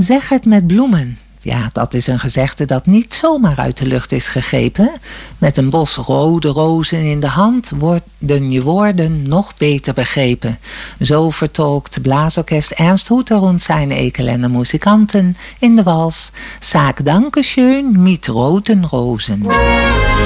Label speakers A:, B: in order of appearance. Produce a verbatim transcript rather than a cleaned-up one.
A: Zeg het met bloemen. Ja, dat is een gezegde dat niet zomaar uit de lucht is gegrepen. Met een bos rode rozen in de hand worden je woorden nog beter begrepen. Zo vertolkt blaasorkest Ernst Hoeter rond zijn ekel en de muzikanten in de wals Sag Dankeschön mit roten Rosen.